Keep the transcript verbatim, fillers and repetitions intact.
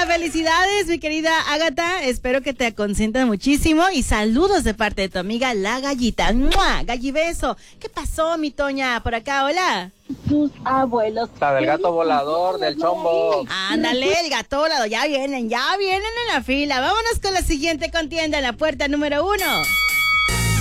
felicidades, mi querida Ágata. Espero que te consientan muchísimo. Y saludos de parte de tu amiga La Gallita. ¡Mua! Gallibeso. ¿Qué pasó, mi Toña? Por acá, hola. Sus abuelos. La del gato volador, del chombo. Ándale, el gato volador. Ya vienen, ya vienen en la fila. Vámonos con la siguiente contienda en la puerta número uno.